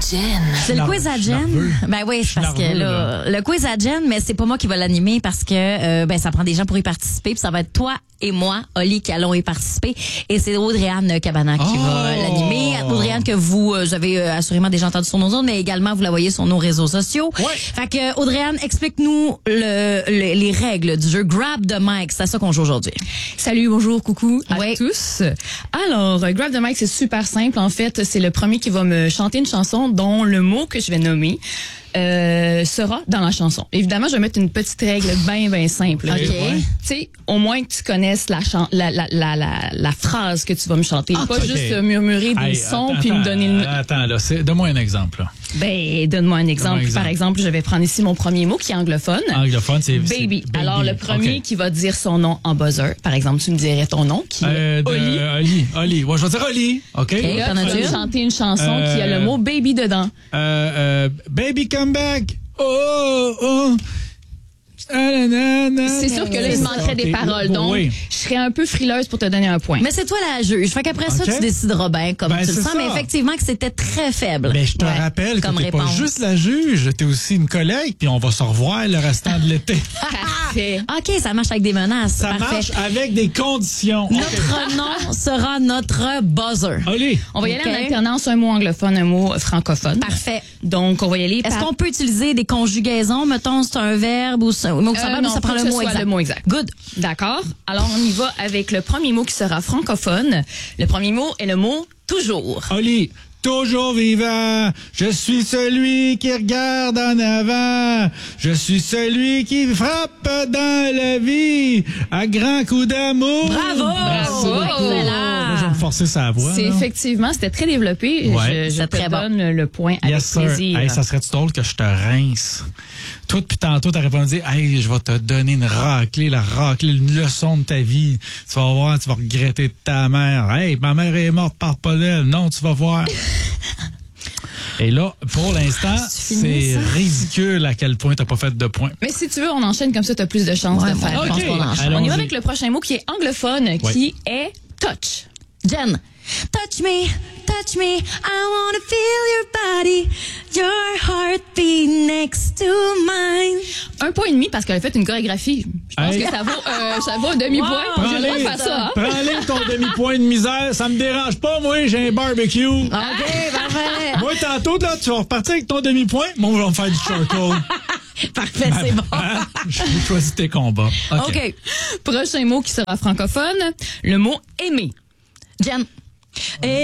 Jen. C'est le quiz à Jen. Ben oui, c'est parce que là, le quiz à Jen, mais c'est pas moi qui va l'animer parce que ça prend des gens pour y participer. Puis ça va être toi et moi, Oli, qui allons y participer. Et c'est Audrey-Anne Cabana qui va l'animer. Audrey-Anne que vous avez assurément déjà entendu sur nos ondes, mais également vous la voyez sur nos réseaux sociaux. Ouais. Fait que Audrey-Anne, explique-nous les règles du jeu Grab the Mic. C'est à ça qu'on joue aujourd'hui. Salut, bonjour, coucou à tous. Alors, Grab the Mic, c'est super simple. En fait, c'est le premier qui va me chanter une chanson dont le mot que je vais nommer sera dans la chanson. Évidemment, je vais mettre une petite règle bien simple. OK. Tu sais, au moins que tu connaisses la phrase que tu vas me chanter. Pas juste murmurer des sons puis me donner le... Attends, là, donne-moi un exemple. Là. Ben, donne-moi un exemple. Par exemple, je vais prendre ici mon premier mot qui est anglophone. Anglophone, c'est Baby. Alors, le premier qui va dire son nom en buzzer. Par exemple, tu me dirais ton nom qui est Oli. Oli. Ouais, je vais dire Oli. OK. Et là, tu vas chanter une chanson qui a le mot baby dedans. Baby come back. Oh. C'est sûr que là, il manquerait des paroles. Donc, je serais un peu frileuse pour te donner un point. Mais c'est toi la juge. Fait qu'après ça, tu décideras bien comme tu le sens. Mais effectivement, que c'était très faible. Mais je te rappelle que t'es pas juste la juge, t'es aussi une collègue, puis on va se revoir le restant de l'été. Parfait. OK, ça marche avec des menaces. Ça marche avec des conditions. Notre nom sera notre buzzer. Allez. On va y aller en alternance, un mot anglophone, un mot francophone. Parfait. Donc, on va y aller Est-ce qu'on peut utiliser des conjugaisons? Mettons, c'est un verbe ou ça prend le mot exact. Le mot exact. Good. D'accord. Alors, on y va avec le premier mot qui sera francophone. Le premier mot est le mot toujours. Oli. Toujours vivant, je suis celui qui regarde en avant, je suis celui qui frappe dans la vie à grands coups d'amour. Bravo! Excellent! Je vais me forcer sa voix. C'est effectivement, c'était très développé. Ouais. Je te donne le point avec plaisir. Hey, ça serait-tu drôle que je te rince? Toi, depuis tantôt, t'as répondu, hey, je vais te donner une raclée, une leçon de ta vie. Tu vas voir, tu vas regretter ta mère. Hey, ma mère est morte, parle pas d'elle. Non, tu vas voir. Et là, pour l'instant, c'est ridicule à quel point t'as pas fait de points. Mais si tu veux, on enchaîne comme ça, t'as plus de chances de faire. Je pense qu'on enchaîne. On y va avec le prochain mot qui est anglophone, qui est touch. Jen. Touch me, I wanna feel your body, your heartbeat next to mine. 1,5 point parce qu'elle a fait une chorégraphie. Je pense que ça vaut un demi-point. J'ai le droit de faire ça. Prends-les ton demi-point de misère, ça me dérange pas, moi, j'ai un barbecue. OK, parfait. Moi, tantôt, là, tu vas repartir avec ton demi-point, moi, je vais me faire du charcoal. Parfait, c'est bon. Je choisis tes combats. OK. Prochain mot qui sera francophone, le mot aimer. Jen.